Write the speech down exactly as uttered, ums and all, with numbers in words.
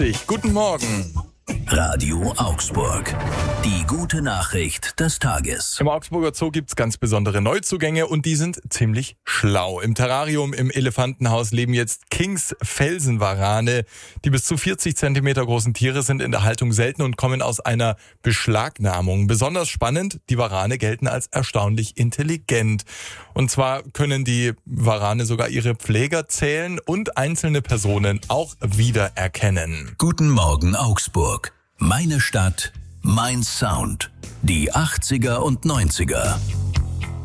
Guten Morgen. Radio Augsburg. Die gute Nachricht des Tages. Im Augsburger Zoo gibt's ganz besondere Neuzugänge und die sind ziemlich schlau. Im Terrarium im Elefantenhaus leben jetzt Kings Felsenwarane. Die bis zu vierzig Zentimeter großen Tiere sind in der Haltung selten und kommen aus einer Beschlagnahmung. Besonders spannend, die Warane gelten als erstaunlich intelligent. Und zwar können die Warane sogar ihre Pfleger zählen und einzelne Personen auch wiedererkennen. Guten Morgen Augsburg. Meine Stadt, mein Sound. Die achtziger und neunziger.